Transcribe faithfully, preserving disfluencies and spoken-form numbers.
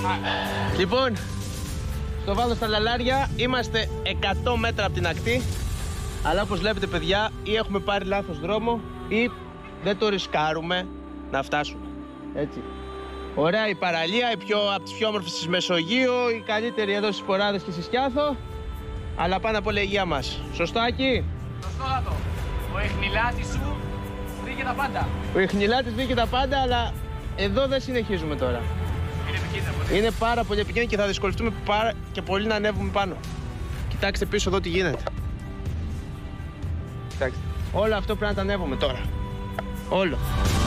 Λοιπόν, στο Βάδο στα Λαλάρια είμαστε εκατό μέτρα από την ακτή. Αλλά όπως βλέπετε παιδιά, ή έχουμε πάρει λάθος δρόμο ή δεν το ρισκάρουμε να φτάσουμε. Έτσι. Ωραία η παραλία, η πιο, από τις πιο όμορφες της Μεσογείου, η καλύτερη εδώ στις Ποράδες και στη Σκιάθο. Αλλά πάνω απ' όλα η υγεία μας. Σωστάκι? Σωστότατο. Ο Ιχνηλάτης σου βρήκε τα πάντα. Ο Ιχνηλάτης βρήκε τα πάντα, αλλά εδώ δεν συνεχίζουμε τώρα. Είναι επικίνδυνο. Είναι πάρα πολύ επικίνδυνο και θα δυσκολευτούμε πάρα και πολύ να ανέβουμε πάνω. Κοιτάξτε πίσω εδώ τι γίνεται. Κοιτάξτε. Όλο αυτό πρέπει να τα ανέβουμε τώρα. Όλο.